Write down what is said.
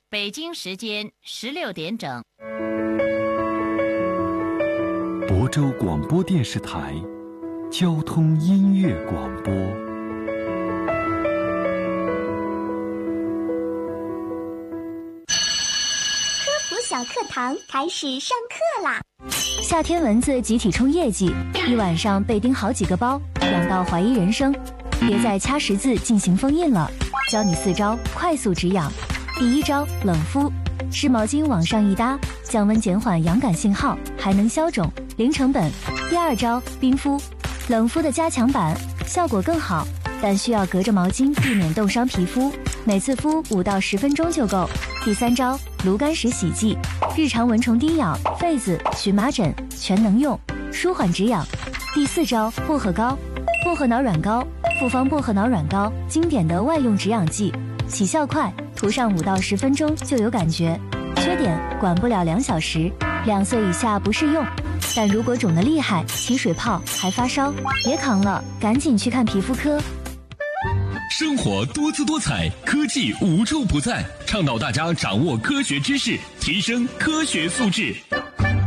北京时间16点整。 亳州广播电视台交通音乐广播。 科普小课堂开始上课啦！ 夏天蚊子集体冲业绩，一晚上被叮好几个包，痒到怀疑人生。别再掐十字进行封印了，教你4招快速止痒。第1招，冷敷，湿毛巾往上一搭，降温减缓痒感信号，还能消肿，零成本。第2招，冰敷，冷敷的加强版，效果更好，但需要隔着毛巾避免冻伤皮肤，每次敷5到10分钟就够。第3招，炉甘石洗剂，日常蚊虫叮咬、痱子、荨麻疹全能用，舒缓止痒。第4招，薄荷膏，薄荷脑软膏，复方薄荷脑软膏，经典的外用止痒剂，起效快，涂上5到10分钟就有感觉。缺点，管不了2小时，2岁以下不适用。但如果肿得厉害，起水泡还发烧，别扛了，赶紧去看皮肤科。 生活多姿多彩，科技无处不在，倡导大家掌握科学知识，提升科学素质。